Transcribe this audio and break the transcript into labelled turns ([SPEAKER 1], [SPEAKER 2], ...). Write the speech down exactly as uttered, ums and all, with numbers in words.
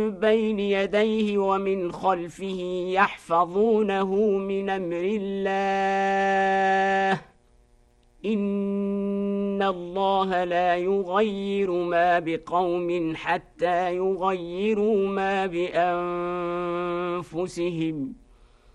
[SPEAKER 1] بين يديه ومن خلفه يحفظونه من أمر الله إن الله لا يغير ما بقوم حتى يغيروا ما بأنفسهم